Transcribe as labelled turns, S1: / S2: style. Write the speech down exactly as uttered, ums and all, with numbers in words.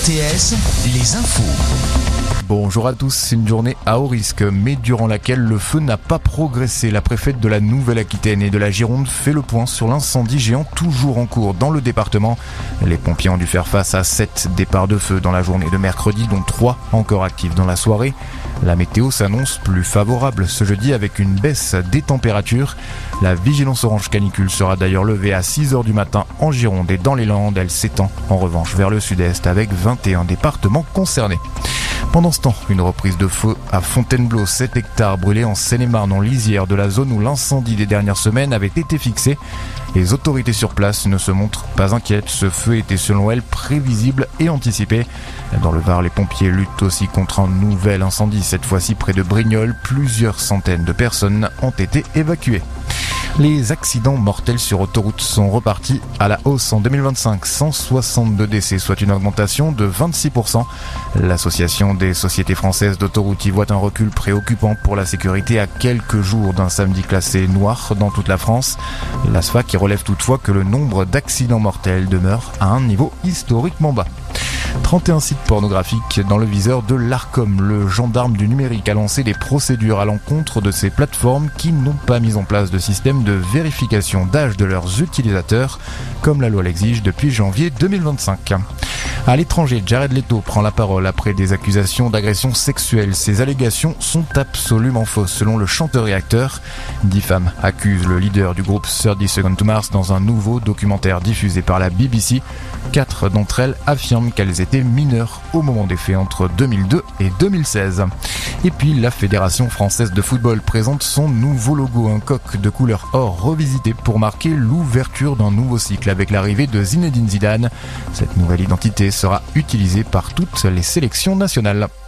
S1: T S, les infos.
S2: Bonjour à tous, c'est une journée à haut risque, mais durant laquelle le feu n'a pas progressé. La préfète de la Nouvelle-Aquitaine et de la Gironde fait le point sur l'incendie géant toujours en cours dans le département. Les pompiers ont dû faire face à sept départs de feu dans la journée de mercredi, dont trois encore actifs dans la soirée. La météo s'annonce plus favorable ce jeudi avec une baisse des températures. La vigilance orange canicule sera d'ailleurs levée à six heures du matin en Gironde et dans les Landes. Elle s'étend en revanche vers le sud-est avec vingt et un départements concernés. Pendant ce temps, une reprise de feu à Fontainebleau, sept hectares brûlés en Seine-et-Marne, en lisière de la zone où l'incendie des dernières semaines avait été fixé. Les autorités sur place ne se montrent pas inquiètes. Ce feu était selon elles prévisible et anticipé. Dans le Var, les pompiers luttent aussi contre un nouvel incendie, cette fois-ci près de Brignoles. Plusieurs centaines de personnes ont été évacuées. Les accidents mortels sur autoroute sont repartis à la hausse en deux mille vingt-cinq. cent soixante-deux décès, soit une augmentation de vingt-six pour cent. L'association des sociétés françaises d'autoroute y voit un recul préoccupant pour la sécurité à quelques jours d'un samedi classé noir dans toute la France. L'A S F A qui relève toutefois que le nombre d'accidents mortels demeure à un niveau historiquement bas. trente et un sites pornographiques dans le viseur de l'Arcom. Le gendarme du numérique a lancé des procédures à l'encontre de ces plateformes qui n'ont pas mis en place de système de vérification d'âge de leurs utilisateurs, comme la loi l'exige depuis janvier deux mille vingt-cinq. À l'étranger, Jared Leto prend la parole après des accusations d'agression sexuelle. Ces allégations sont absolument fausses, selon le chanteur et acteur. Dix femmes accusent le leader du groupe thirty Seconds to Mars dans un nouveau documentaire diffusé par la B B C. Quatre d'entre elles affirment qu'elles étaient mineures au moment des faits entre deux mille deux et deux mille seize. Et puis, la Fédération française de football présente son nouveau logo, un coq de couleur or revisité pour marquer l'ouverture d'un nouveau cycle avec l'arrivée de Zinedine Zidane. Cette nouvelle identité sera utilisée par toutes les sélections nationales.